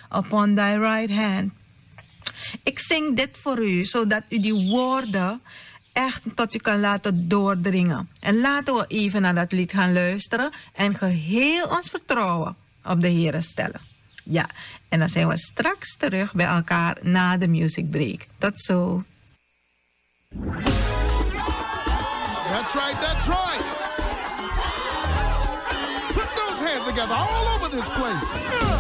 upon thy right hand. Ik zing dit voor u, zodat u die woorden echt tot u kan laten doordringen. En laten we even naar dat lied gaan luisteren en geheel ons vertrouwen op de Heere stellen. Ja, en dan zijn we straks terug bij elkaar na de music break. Tot zo. That's right, that's right. Put those hands together all over this place.